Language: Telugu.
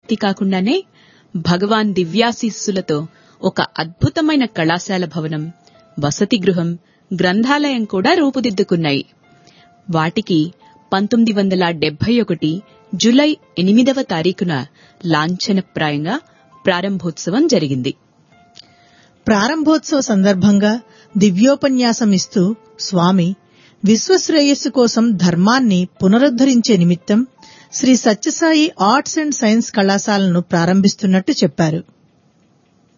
పూర్తి కాకుండానే భగవాన్ దివ్యాశీస్సులతో ఒక అద్భుతమైన కళాశాల భవనం, వసతి గృహం, గ్రంథాలయం కూడా రూపుదిద్దుకున్నాయి. వాటికి 1971 జులై 8వ తారీఖున లాంఛనప్రాయంగా ప్రారంభోత్సవం జరిగింది. ప్రారంభోత్సవ సందర్భంగా దివ్యోపన్యాసం ఇస్తూ స్వామి విశ్వశ్రేయస్సు కోసం ధర్మాన్ని పునరుద్ధరించే నిమిత్తం Shri Sathya Sai arts and science కళాశాలను ప్రారంభిస్తున్నట్టు చెప్పారు.